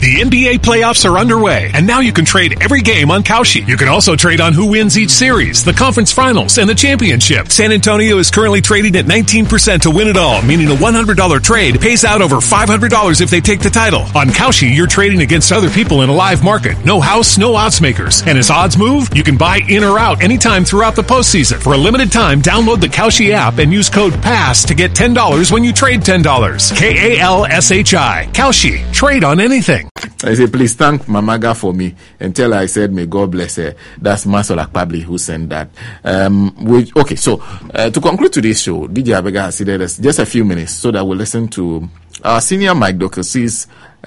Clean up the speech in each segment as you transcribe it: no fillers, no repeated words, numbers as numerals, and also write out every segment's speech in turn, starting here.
The NBA playoffs are underway, and now you can trade every game on Kalshi. You can also trade on who wins each series, the conference finals, and the championship. San Antonio is currently trading at 19% to win it all, meaning a $100 trade pays out over $500 if they take the title. On Kalshi, you're trading against other people in a live market. No house, no odds makers. And as odds move, you can buy in or out anytime throughout the postseason. For a limited time, download the Kalshi app and use code PASS to get $10 when you trade $10. KALSHI. Kalshi. Trade on anything. I say, please thank Mamaga for me and tell her I said, may God bless her. That's Masola Pabli who sent that. Okay, so to conclude today's show, DJ Abega has said us just a few minutes so that we'll listen to our senior Mike Dokosis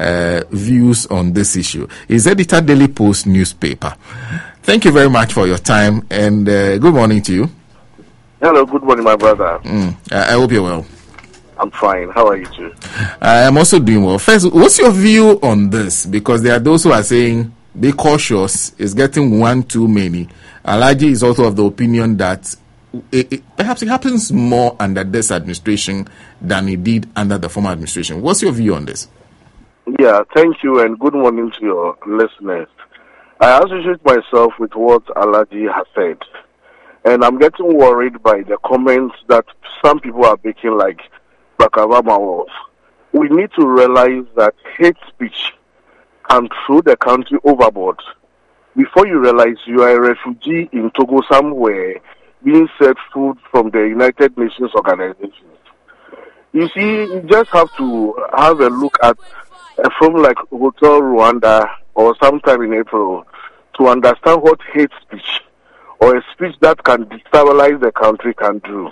views on this issue. He's editor Daily Post newspaper. Thank you very much for your time and good morning to you. Hello, good morning, my brother. I hope you're well. I'm fine. How are you too? I am also doing well. First, what's your view on this? Because there are those who are saying, be cautious, it's getting one too many. Alaji is also of the opinion that perhaps it happens more under this administration than it did under the former administration. What's your view on this? Yeah, thank you and good morning to your listeners. I associate myself with what Alaji has said. And I'm getting worried by the comments that some people are making like Bakabama was. We need to realize that hate speech can throw the country overboard. Before you realize you are a refugee in Togo somewhere being served food from the United Nations organizations. You see, you just have to have a look at a film like Hotel Rwanda or sometime in April to understand what hate speech or a speech that can destabilize the country can do.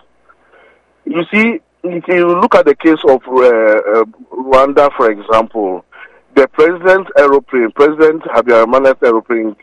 You see, if you look at the case of Rwanda, for example, the President Habyarimana's aeroplane,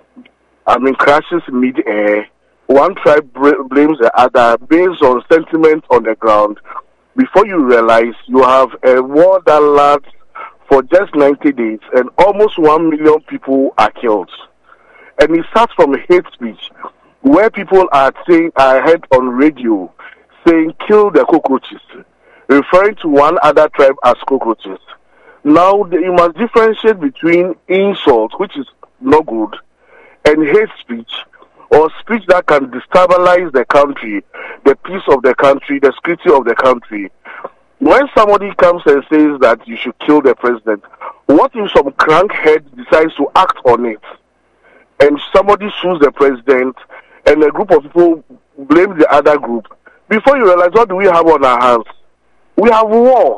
crashes mid-air. One tribe blames the other based on sentiment on the ground. Before you realize, you have a war that lasts for just 90 days and almost 1 million people are killed. And it starts from hate speech, where people are saying, I heard on radio, saying, kill the cockroaches, referring to one other tribe as cockroaches. Now, you must differentiate between insult, which is not good, and hate speech, or speech that can destabilize the country, the peace of the country, the security of the country. When somebody comes and says that you should kill the president, what if some crankhead decides to act on it? And somebody sues the president, and a group of people blame the other group. Before you realize, what do we have on our hands? We have war.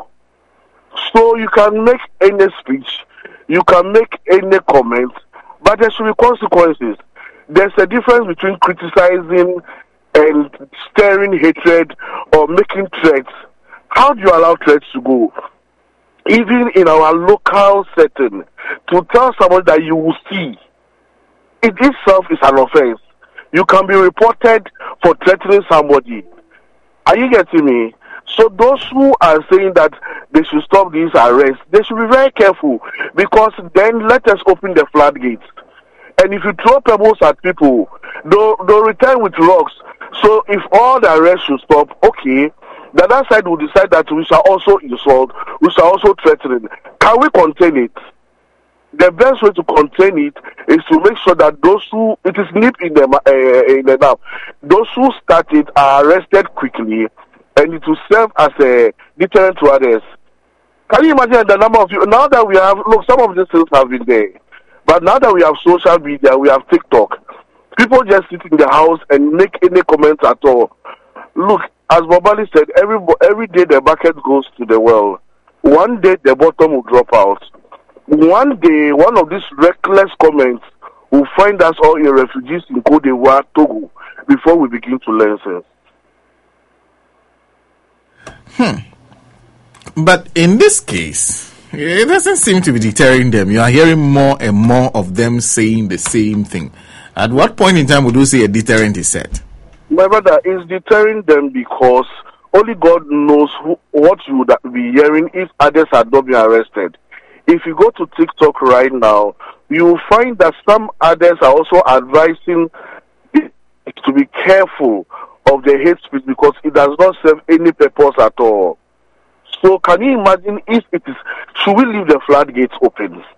So you can make any speech, you can make any comment, but there should be consequences. There's a difference between criticizing and stirring hatred or making threats. How do you allow threats to go? Even in our local setting, to tell somebody that you will see, it itself is an offense. You can be reported for threatening somebody. Are you getting me? So those who are saying that they should stop these arrests, they should be very careful, because then let us open the floodgates. And if you throw pebbles at people, they'll return with rocks. So if all the arrests should stop, okay, the other side will decide that we shall also insult, we shall also threaten. Can we contain it? The best way to contain it is to make sure that those who, it is nip in the nap, those who started are arrested quickly, and it will serve as a deterrent to others. Can you imagine the number of people, now that we have, look, some of these things have been there, but now that we have social media, we have TikTok, people just sit in the house and make any comments at all. Look, as Bobali said, every day the bucket goes to the well. One day the bottom will drop out. One day, one of these reckless comments will find us all in refugees in Côte d'Ivoire, Togo, before we begin to learn things. But in this case, it doesn't seem to be deterring them. You are hearing more and more of them saying the same thing. At what point in time would you say a deterrent is set? My brother, it's deterring them because only God knows what you would be hearing if others had not been arrested. If you go to TikTok right now, you will find that some others are also advising to be careful of the hate speech because it does not serve any purpose at all. So can you imagine if it is, should we leave the floodgates open?